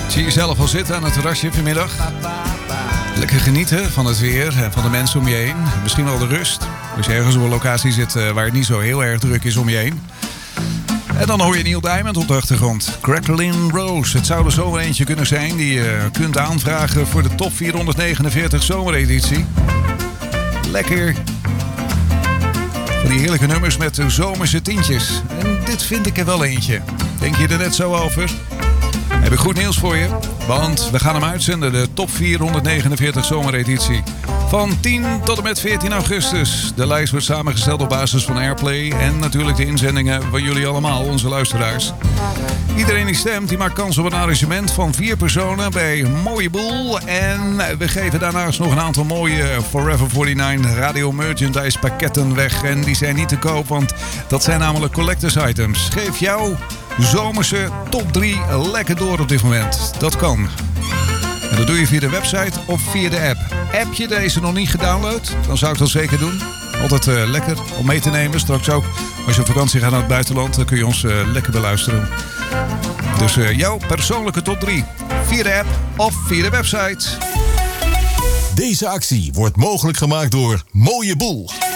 Zie je jezelf al zitten aan het terrasje vanmiddag? Lekker genieten van het weer en van de mensen om je heen. Misschien wel de rust. Als je ergens op een locatie zit waar het niet zo heel erg druk is om je heen. En dan hoor je Neil Diamond op de achtergrond. Crackling Rose. Het zou er zo wel eentje kunnen zijn die je kunt aanvragen voor de top 449 zomereditie. Lekker. Van die heerlijke nummers met de zomerse tintjes. En dit vind ik er wel eentje. Denk je er net zo over? Heb ik goed nieuws voor je. Want we gaan hem uitzenden. De top 449 zomereditie. Van 10 tot en met 14 augustus. De lijst wordt samengesteld op basis van Airplay. En natuurlijk de inzendingen van jullie allemaal, onze luisteraars. Iedereen die stemt, die maakt kans op een arrangement van 4 personen bij Mooie Boel. En we geven daarnaast nog een aantal mooie Forever 49 radio merchandise pakketten weg. En die zijn niet te koop, want dat zijn namelijk collectors items. Geef jouw zomerse top 3 lekker door op dit moment. Dat kan. En dat doe je via de website of via de app. Heb je deze nog niet gedownload? Dan zou ik dat zeker doen. Altijd lekker om mee te nemen. Straks ook als je op vakantie gaat naar het buitenland, dan kun je ons lekker beluisteren. Dus jouw persoonlijke top 3 via de app of via de website. Deze actie wordt mogelijk gemaakt door Mooie Boel.